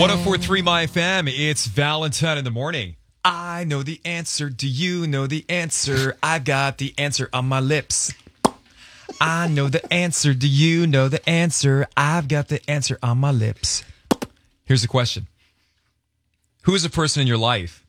104.3 My FM. It's Valentine in the morning. I know the answer. Do you know the answer? I've got the answer on my lips. I know the answer. Do you know the answer? I've got the answer on my lips. Here's the question. Who is a person in your life?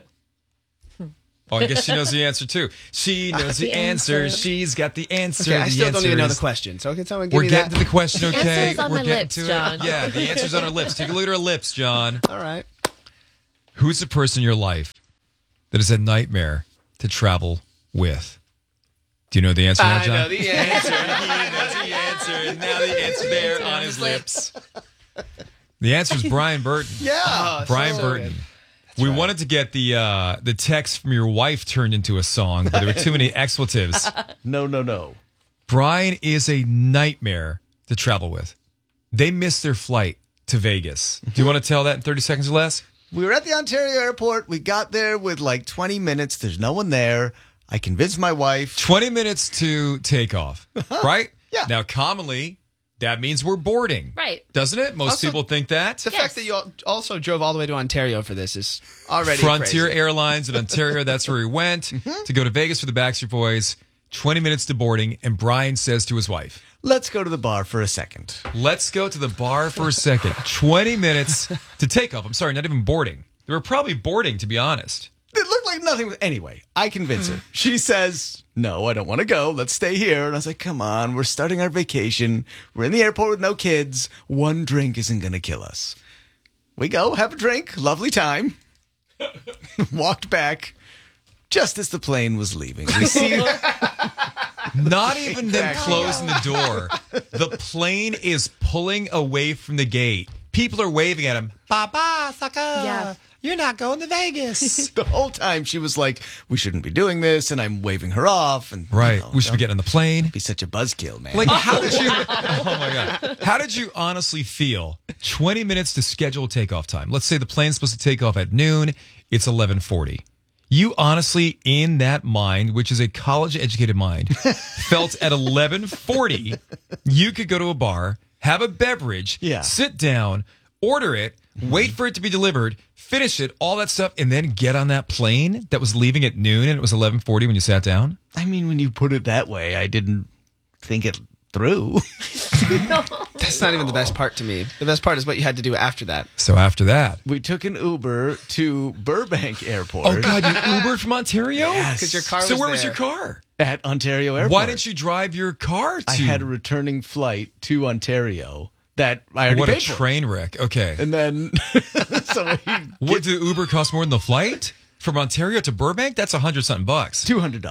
Oh, I guess she knows the answer too. She knows the answer. She's got the answer. Okay, I still don't even know the question. So can someone give We're me getting that? to the question, okay? The answer's on We're my getting lips, to John. it. Yeah, the answer's on her lips. Take a look at her lips, John. All right. Who's the person in your life that is a nightmare to travel with? Do you know the answer now, John? I know the answer. He knows the answer. And now the answer there on his lips. The answer is Brian Burton. Yeah. Brian Burton. We wanted to get the text from your wife turned into a song, but there were too many expletives. No. Brian is a nightmare to travel with. They missed their flight to Vegas. Do you want to tell that in 30 seconds or less? We were at the Ontario airport. We got there with like 20 minutes. There's no one there. I convinced my wife. 20 minutes to takeoff, right? Yeah. Now, commonly, that means we're boarding. Right. Doesn't it? Most Also, people think that. The fact that you also drove all the way to Ontario for this is already Frontier crazy. Airlines in Ontario, that's where we went to go to Vegas for the Backstreet Boys. 20 minutes to boarding, and Brian says to his wife, Let's go to the bar for a second. let's go to the bar for a second. 20 minutes to takeoff. I'm sorry, not even boarding. They were probably boarding, to be honest. It looked like nothing. Anyway, I convince her. She says, no, I don't want to go. Let's stay here. And I was like, come on. We're starting our vacation. We're in the airport with no kids. One drink isn't going to kill us. We go, have a drink. Lovely time. Walked back just as the plane was leaving. We see Not even them closing the door. The plane is pulling away from the gate. People are waving at him. Bye-bye, sucker. Yeah. You're not going to Vegas. the whole time she was like, we shouldn't be doing this. And I'm waving her off. And Right. We should be getting on the plane. be such a buzzkill, man. Like, how did you... Oh, my God. How did you honestly feel 20 minutes to schedule takeoff time? Let's say the plane's supposed to take off at noon. It's 11:40. You honestly, in that mind, which is a college-educated mind, felt at 11:40 you could go to a bar, have a beverage, Yeah. sit down, order it, wait for it to be delivered, finish it, all that stuff, and then get on that plane that was leaving at noon and it was 11:40 when you sat down? I mean, when you put it that way, I didn't think it through. That's not even the best part to me. The best part is what you had to do after that. So after that... We took an Uber to Burbank Airport. Oh, God, you Ubered from Ontario? Because your car was So where was there. your car? At Ontario Airport. Why didn't you drive your car to... I had a returning flight to Ontario that I already What a paid for. train wreck. Okay. And then, so What, did Uber cost more than the flight? From Ontario to Burbank? That's $100-something bucks. $200.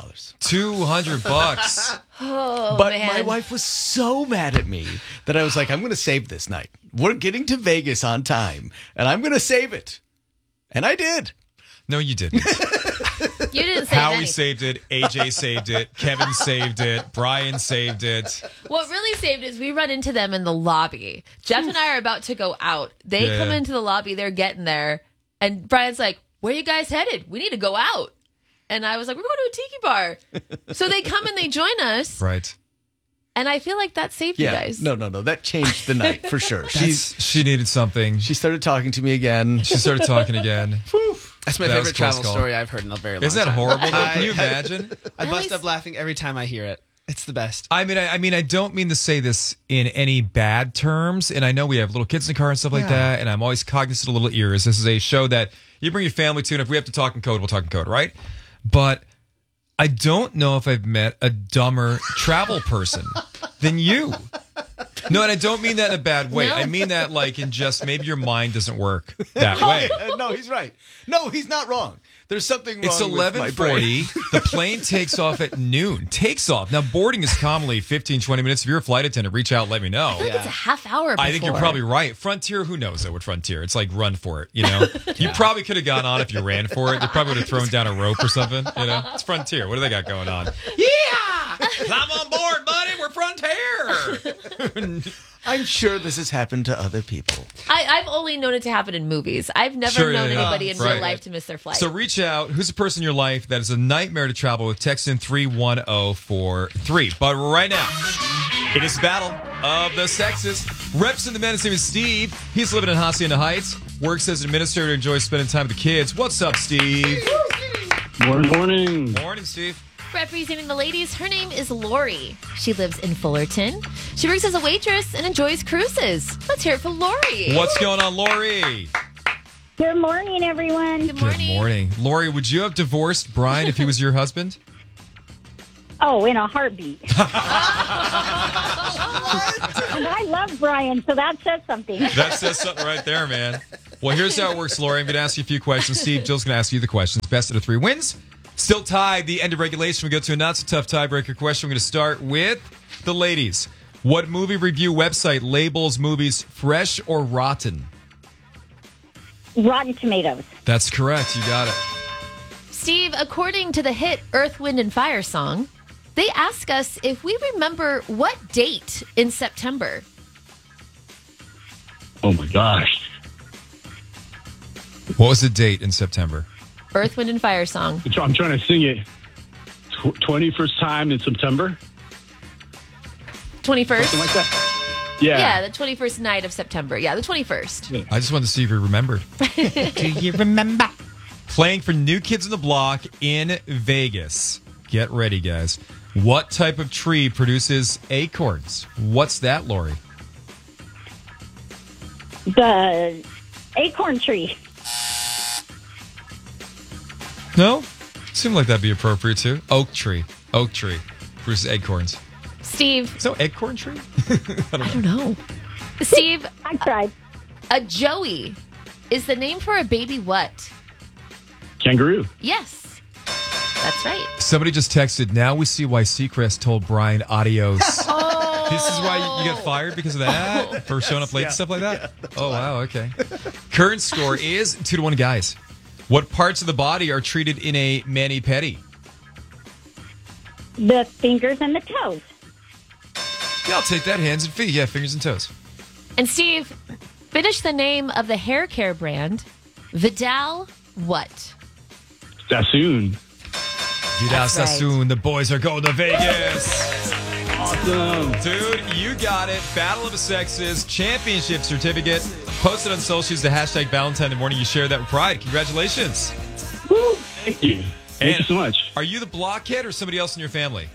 $200. But man. my wife was so mad at me that I was like, I'm going to save this night. We're getting to Vegas on time, and I'm going to save it. And I did. No, you didn't. You didn't say Howie anything. saved it. AJ saved it. Kevin saved it. Brian saved it. What really saved is we run into them in the lobby. Jeff and I are about to go out. They Yeah. come into the lobby. They're getting there. And Brian's like, where you guys headed? We need to go out. And I was like, we're going to a tiki bar. So they come and they join us. Right. And I feel like that saved you guys. No. That changed the night for sure. She needed something. She started talking to me again. She started talking again. That's my That was favorite close travel call. story I've heard in a very long time. Isn't that horrible, though? Can you imagine? I bust Nice. up laughing every time I hear it. It's the best. I mean, I don't mean to say this in any bad terms, and I know we have little kids in the car and stuff like that, and I'm always cognizant of little ears. This is a show that you bring your family to, and if we have to talk in code, we'll talk in code, right? But I don't know if I've met a dumber travel person than you. No, and I don't mean that in a bad way. No. I mean that like in just maybe your mind doesn't work that way. No, he's right. No, he's not wrong. There's something wrong It's with my brain. 11:40. The plane takes off at noon. Takes off. Now, boarding is commonly 15, 20 minutes. If you're a flight attendant, reach out, let me know. I feel like it's a half hour before. I think you're probably right. Frontier, who knows though with Frontier? It's like run for it, you know? You probably could have gone on if you ran for it. They probably would have thrown down a rope or something, you know? It's Frontier. What do they got going on? Yeah! Climb on board, buddy. We're Frontier. I'm sure this has happened to other people. I've only known it to happen in movies. I've never Sure, known yeah. anybody in Right. real life to miss their flight. So reach out. Who's a person in your life that is a nightmare to travel with? Text in 31043. But right now, it is Battle of the Sexes. Reps in the men. His name is Steve. He's living in Hacienda Heights. works as an administrator, enjoys spending time with the kids. What's up, Steve? Morning. Morning, Steve. Representing the ladies, her name is Lori. She lives in Fullerton. She works as a waitress and enjoys cruises. Let's hear it for Lori. What's going on, Lori? Good morning, everyone. Good morning. Good morning. Lori, would you have divorced Brian if he was your husband? Oh, in a heartbeat. And I love Brian, so that says something. That says something right there, man. Well, here's how it works, Lori. I'm going to ask you a few questions. Steve, Jill's going to ask you the questions. Best of the 3 wins. Still tied. The end of regulation. We go to a not-so-tough tiebreaker question. We're going to start with the ladies. What movie review website labels movies fresh or rotten? Rotten Tomatoes. That's correct. You got it. Steve, according to the hit Earth, Wind, and Fire song, they ask us if we remember what date in September. Oh my gosh. What was the date in September? Earth, Wind, and Fire song. I'm trying to sing it. 21st time in September? 21st? Something like that. Yeah. Yeah, the 21st night of September. Yeah, the 21st. I just wanted to see if you remembered. Do you remember? Playing for New Kids on the Block in Vegas. Get ready, guys. What type of tree produces acorns? What's that, Lori? The acorn tree. No? Seemed like that'd be appropriate, too. Oak tree. Oak tree produces acorns. Steve, Is that acorn tree? I don't know. Steve, I tried. a joey is the name for a baby what? Kangaroo. Yes. That's right. Somebody just texted, now we see why Seacrest told Brian adios. Oh. This is why you got fired because of that? For showing up late and stuff like that? Oh, wow, okay. Current score is 2-1, guys. What parts of the body are treated in a mani-pedi? The fingers and the toes. Yeah, I'll take that. Hands and feet. Yeah, fingers and toes. And Steve, finish the name of the hair care brand. Vidal what? Sassoon. Vidal That's right. Sassoon, the boys are going to Vegas. Awesome. Dude, you got it. Battle of the Sexes championship certificate. Posted on socials, the hashtag Valentine in the morning. You share that with pride. Congratulations. Woo. Thank you. Thank And you so much. Are you the blockhead or somebody else in your family?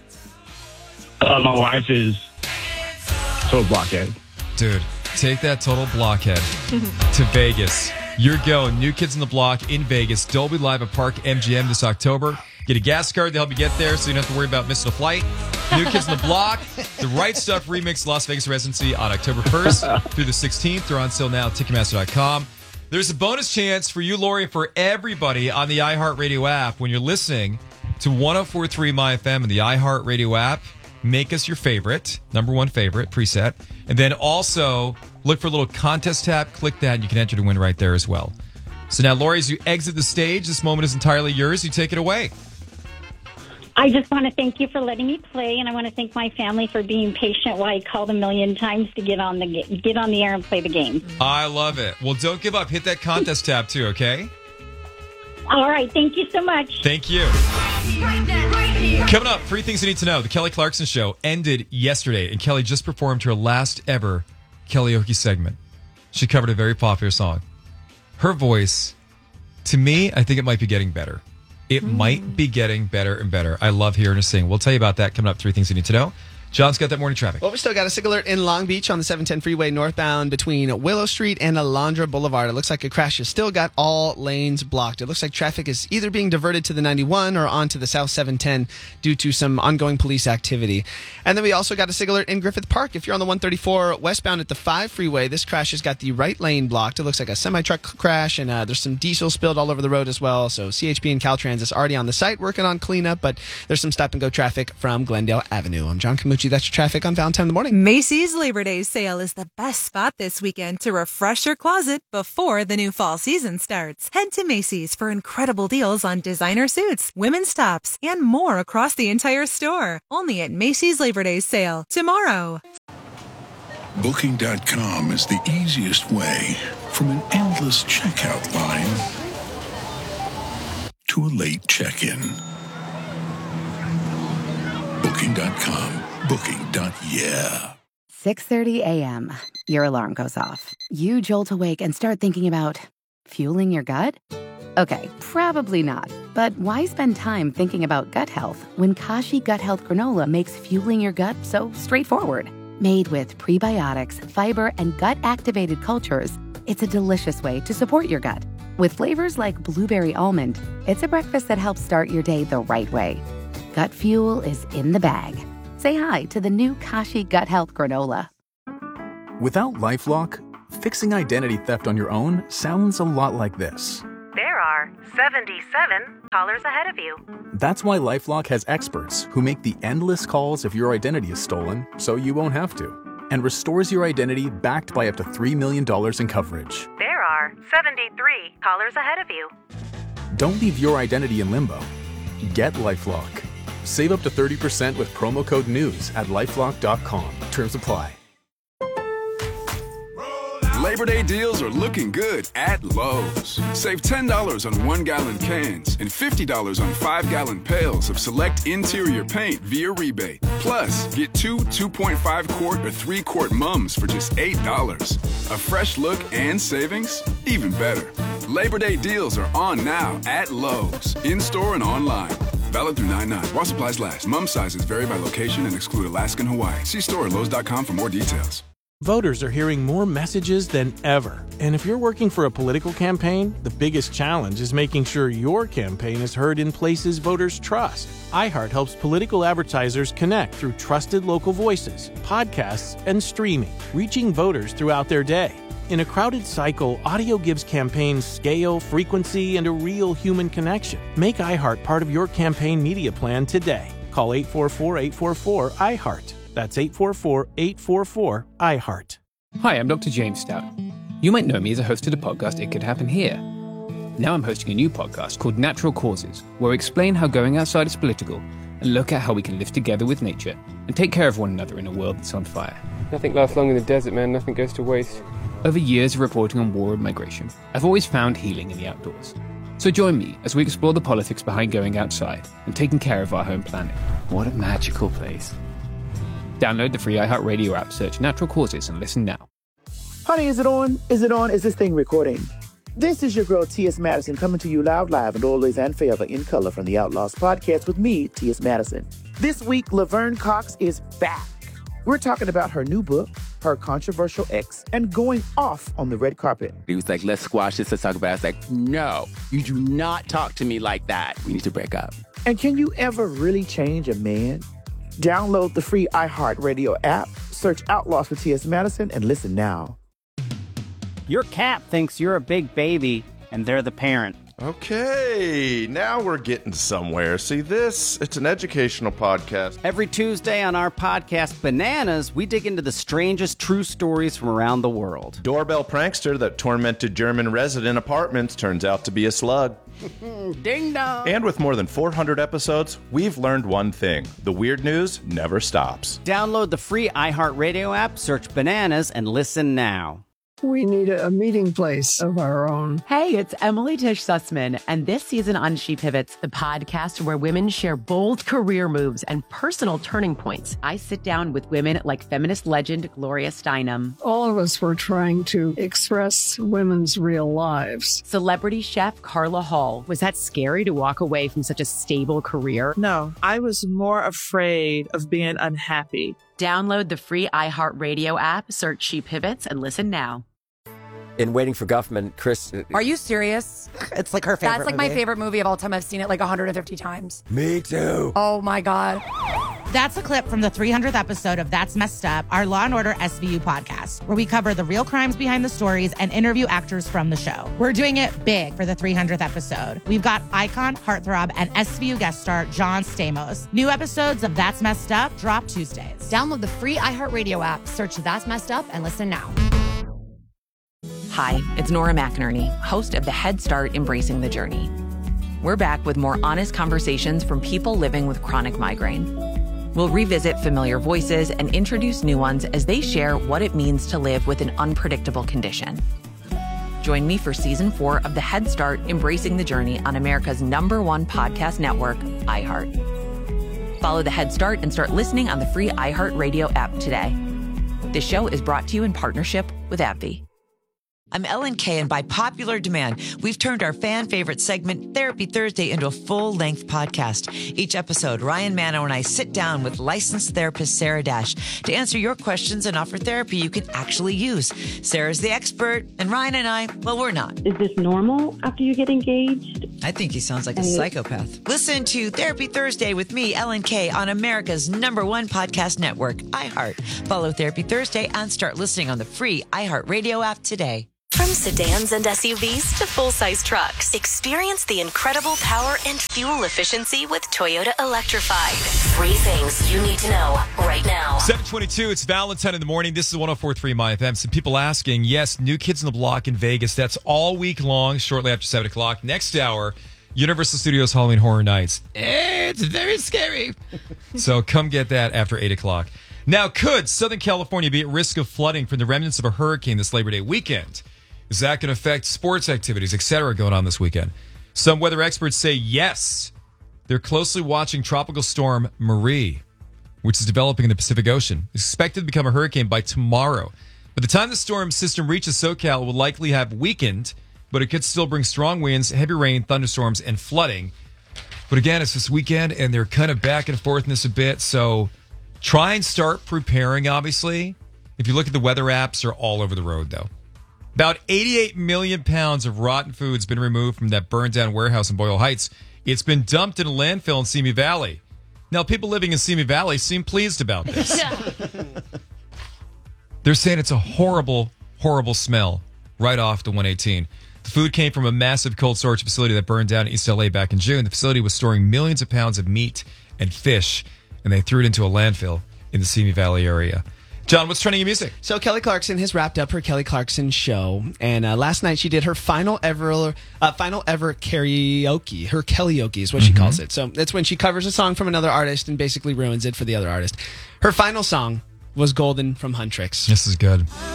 My wife is total blockhead. Dude, take that total blockhead to Vegas. You're going. New Kids on the Block in Vegas. Dolby Live at Park MGM this October. Get a gas card to help you get there so you don't have to worry about missing a flight. New Kids on the Block. The Right Stuff Remix Las Vegas residency on October 1st through the 16th. They're on sale now at Ticketmaster.com. There's a bonus chance for you, Lori, and for everybody on the iHeartRadio app when you're listening to 104.3 MyFM and the iHeartRadio app. Make us your favorite, number one favorite preset. And then also look for a little contest tab. Click that and you can enter to win right there as well. So now, Lori, as you exit the stage, this moment is entirely yours. You take it away. I just want to thank you for letting me play, and I want to thank my family for being patient while I called a million times to get on the air and play the game. I love it. Well, don't give up. Hit that contest tab too, okay? All right, thank you so much. Thank you. Coming up, 3 things you need to know. The Kelly Clarkson Show ended yesterday, and Kelly just performed her last ever karaoke segment. She covered a very popular song. Her voice, to me, I think it might be getting better. It might be getting better and better. I love hearing her sing. We'll tell you about that coming up. 3 things you need to know. John's got that morning traffic. Well, we still got a SIG alert in Long Beach on the 710 freeway northbound between Willow Street and Alondra Boulevard. It looks like a crash has still got all lanes blocked. It looks like traffic is either being diverted to the 91 or onto the South 710 due to some ongoing police activity. And then we also got a SIG alert in Griffith Park. If you're on the 134 westbound at the 5 freeway, this crash has got the right lane blocked. It looks like a semi-truck crash, and there's some diesel spilled all over the road as well. So CHP and Caltrans is already on the site working on cleanup, but there's some stop-and-go traffic from Glendale Avenue. I'm John Camucci. That's your traffic on Valentine in the morning. Macy's Labor Day sale is the best spot this weekend to refresh your closet before the new fall season starts. Head to Macy's for incredible deals on designer suits, women's tops, and more across the entire store. Only at Macy's Labor Day sale tomorrow. Booking.com is the easiest way from an endless checkout line to a late check-in. Booking.com. Booking.yeah. 6:30 a.m. Your alarm goes off. You jolt awake and start thinking about Fueling your gut? Okay, probably not. But why spend time thinking about gut health when Kashi Gut Health Granola makes fueling your gut so straightforward? Made with prebiotics, fiber, and gut-activated cultures, it's a delicious way to support your gut. With flavors like blueberry almond, it's a breakfast that helps start your day the right way. Gut fuel is in the bag. Say hi to the new Kashi Gut Health Granola. Without LifeLock, fixing identity theft on your own sounds a lot like this. There are 77 callers ahead of you. That's why LifeLock has experts who make the endless calls if your identity is stolen, so you won't have to, and restores your identity backed by up to $3 million in coverage. There are 73 callers ahead of you. Don't leave your identity in limbo. Get LifeLock. Save up to 30% with promo code NEWS at LifeLock.com. Terms apply. Labor Day deals are looking good at Lowe's. Save $10 on 1-gallon cans and $50 on 5-gallon pails of select interior paint via rebate. Plus, get 2 2.5-quart or 3-quart mums for just $8. A fresh look and savings? Even better. Labor Day deals are on now at Lowe's, in-store and online. Valid through 9/9. While supplies last. Mum sizes vary by location and exclude Alaska and Hawaii. See store at Lowe's.com for more details. Voters are hearing more messages than ever. And if you're working for a political campaign, the biggest challenge is making sure your campaign is heard in places voters trust. iHeart helps political advertisers connect through trusted local voices, podcasts, and streaming, reaching voters throughout their day. In a crowded cycle, audio gives campaigns scale, frequency, and a real human connection. Make iHeart part of your campaign media plan today. Call 844-844-iHeart. That's 844-844-iHeart. Hi, I'm Dr. James Stout. You might know me as a host of the podcast It Could Happen Here. Now I'm hosting a new podcast called Natural Causes, where we explain how going outside is political and look at how we can live together with nature and take care of one another in a world that's on fire. Nothing lasts long in the desert, man. Nothing goes to waste. Over years of reporting on war and migration, I've always found healing in the outdoors. So join me as we explore the politics behind going outside and taking care of our home planet. What a magical place. Download the free iHeartRadio app, search Natural Causes, and listen now. Honey, is it on? Is it on? Is this thing recording? This is your girl, T.S. Madison, coming to you loud, live, and always and forever in color from the Outlaws podcast with me, T.S. Madison. This week, Laverne Cox is back. We're talking about her new book, her controversial ex, and going off on the red carpet. He was like, let's squash this, let's talk about it. I was like, no, you do not talk to me like that. We need to break up. And can you ever really change a man? Download the free iHeartRadio app, search Outlaws with T.S. Madison, and listen now. Your cat thinks you're a big baby, and they're the parent. Okay, now we're getting somewhere. See this? It's an educational podcast. Every Tuesday on our podcast, Bananas, we dig into the strangest true stories from around the world. Doorbell prankster that tormented German resident apartments turns out to be a slug. Ding dong. And with more than 400 episodes, we've learned one thing. The weird news never stops. Download the free iHeartRadio app, search Bananas, and listen now. We need a meeting place of our own. Hey, it's Emily Tish Sussman, and this season on She Pivots, the podcast where women share bold career moves and personal turning points. I sit down with women like feminist legend Gloria Steinem. All of us were trying to express women's real lives. Celebrity chef Carla Hall. Was that scary to walk away from such a stable career? No, I was more afraid of being unhappy. Download the free iHeartRadio app, search She Pivots, and listen now. In Waiting for Guffman, Chris... Are you serious? It's like her favorite That's like movie. my favorite movie of all time. I've seen it like 150 times. Me too. Oh my God. That's a clip from the 300th episode of That's Messed Up, our Law & Order SVU podcast, where we cover the real crimes behind the stories and interview actors from the show. We're doing it big for the 300th episode. We've got icon, heartthrob, and SVU guest star John Stamos. New episodes of That's Messed Up drop Tuesdays. Download the free iHeartRadio app, search That's Messed Up, and listen now. Hi, it's Nora McInerney, host of the Head Start Embracing the Journey. We're back with more honest conversations from people living with chronic migraine. We'll revisit familiar voices and introduce new ones as they share what it means to live with an unpredictable condition. Join me for Season 4 of the Head Start Embracing the Journey on America's #1 podcast network, iHeart. Follow the Head Start and start listening on the free iHeartRadio app today. This show is brought to you in partnership with AbbVie. I'm Ellen Kay, and by popular demand, we've turned our fan-favorite segment, Therapy Thursday, into a full-length podcast. Each episode, Ryan Mano and I sit down with licensed therapist Sarah Dash to answer your questions and offer therapy you can actually use. Sarah's the expert, and Ryan and I, well, we're not. Is this normal after you get engaged? I think he sounds like a psychopath. Listen to Therapy Thursday with me, Ellen Kay, on America's #1 podcast network, iHeart. Follow Therapy Thursday and start listening on the free iHeartRadio app today. From sedans and SUVs to full-size trucks, experience the incredible power and fuel efficiency with Toyota Electrified. 3 things you need to know right now. 7:22, it's Valentine in the morning. This is 104.3 My FM. Some people asking, yes, New Kids on the Block in Vegas. That's all week long, shortly after 7 o'clock. Next hour, Universal Studios Halloween Horror Nights. It's very scary. So come get that after 8 o'clock. Now, could Southern California be at risk of flooding from the remnants of a hurricane this Labor Day weekend? Is that going to affect sports activities, etc., going on this weekend? Some weather experts say yes. They're closely watching Tropical Storm Marie, which is developing in the Pacific Ocean. It's expected to become a hurricane by tomorrow. By the time the storm system reaches SoCal, it will likely have weakened, but it could still bring strong winds, heavy rain, thunderstorms, and flooding. But again, it's this weekend, and they're kind of back and forth in this a bit, so try and start preparing, obviously. If you look at the weather apps, they're all over the road, though. About 88 million pounds of rotten food has been removed from that burned-down warehouse in Boyle Heights. It's been dumped in a landfill in Simi Valley. Now, people living in Simi Valley seem pleased about this. They're saying it's a horrible, horrible smell right off the 118. The food came from a massive cold storage facility that burned down in East LA back in June. The facility was storing millions of pounds of meat and fish, and they threw it into a landfill in the Simi Valley area. John, what's trending in music? So Kelly Clarkson has wrapped up her Kelly Clarkson show, and last night she did her final ever karaoke. Her Kellyoke is what she calls it. So that's when she covers a song from another artist and basically ruins it for the other artist. Her final song was Golden from Huntrix. This is good.